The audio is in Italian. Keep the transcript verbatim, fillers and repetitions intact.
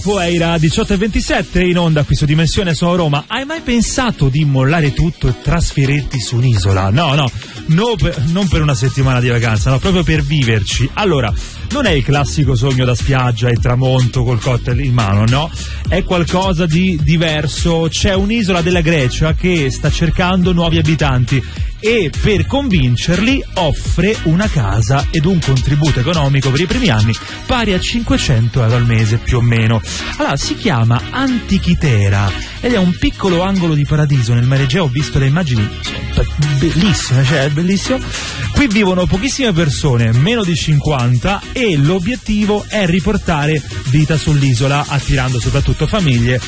Poeira diciotto e ventisette in onda qui su Dimensione Sono Roma. Hai mai pensato di mollare tutto e trasferirti su un'isola? No, no, no per, non per una settimana di vacanza, no, proprio per viverci. Allora, non è il classico sogno da spiaggia e tramonto col cocktail in mano, no? È qualcosa di diverso. C'è un'isola della Grecia che sta cercando nuovi abitanti e per convincerli offre una casa ed un contributo economico per i primi anni pari a cinquecento euro al mese più o meno. Allora, si chiama Antikythera ed è un piccolo angolo di paradiso nel mare Egeo. Ho visto le immagini, bellissime, cioè è bellissimo. Qui vivono pochissime persone, meno di cinquanta, e l'obiettivo è riportare vita sull'isola attirando soprattutto famiglie